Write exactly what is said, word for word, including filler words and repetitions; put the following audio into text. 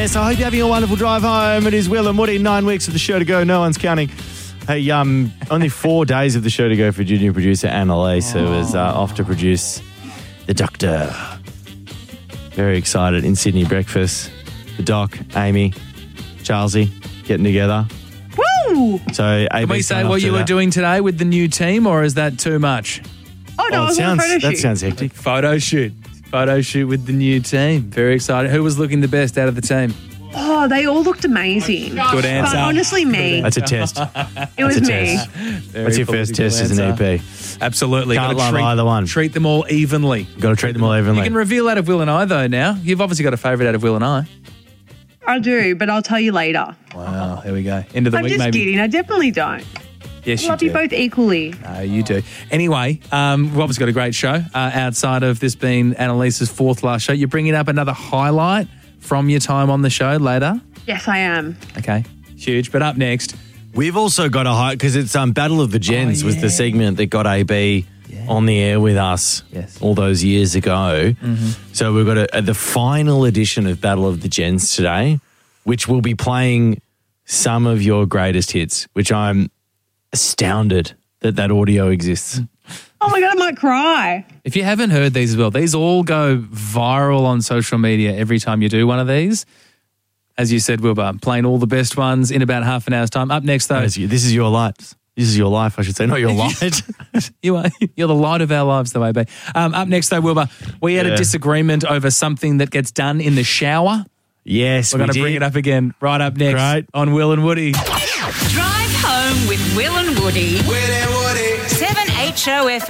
Yes, I hope you're having a wonderful drive home. It is Will and Woody, nine weeks of the show to go. No one's counting. Hey, um, only four days of the show to go for junior producer Annalise, who is uh, off to produce The Doctor. Very excited. In Sydney breakfast. The Doc, Amy, Charlesy getting together. Woo! So, Can we say what you were doing today with the new team, or is that too much? Oh, no, Oh, I it was on a sounds, photo that shoot. sounds hectic. Photo shoot. Photo shoot with the new team. Very excited. Who was looking the best out of the team? Oh, they all looked amazing. Good answer. But honestly, me. That's a test. It was a me. test. Very What's your first political test as an answer. E P? Absolutely. Can't Gotta love treat, either one. Treat them all evenly. Got to treat them all evenly. You can reveal that of Will and I, though, now. You've obviously got a favourite out of Will and I. I do, but I'll tell you later. Wow, there we go. End of the I'm week, just maybe. kidding. I definitely don't. Yes, I you love do. you both equally. No, you do. Anyway, um, we've obviously got a great show uh, outside of this being Annalise's fourth last show. You're bringing up another highlight from your time on the show later. Yes, I am. Okay, huge. But up next, We've also got a high, because it's um, Battle of the Gens Oh, was yeah. the segment that got A B on the air with us Yes. all those years ago. So we've got a, a, the final edition of Battle of the Gens today, which will be playing some of your greatest hits, which I'm astounded that that audio exists. Oh my God, I might cry. if you haven't heard these as well, these all go viral on social media every time you do one of these. As you said, Wilbur, playing all the best ones in about half an hour's time. Up next, though, This is your light. This is your life, I should say, not your light. you are you're the light of our lives, though, A B. Um, up next, though, Wilbur, we had Yeah. a disagreement over something that gets done in the shower. Yes, We're we going to did. bring it up again right up next Great. on Will and Woody. Drive home with Will and Woody. Will and Woody. seven H O F